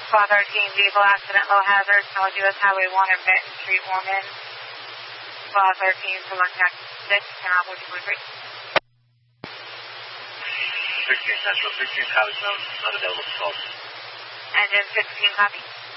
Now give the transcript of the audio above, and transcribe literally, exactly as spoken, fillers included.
Squad thirteen, vehicle accident, low hazard, North U S Highway one and Benton Street, Warman. Squad thirteen, select taxi six, now would you agree? sixteen Central, sixteen, copy, no, not available to call. Engine sixteen, copy.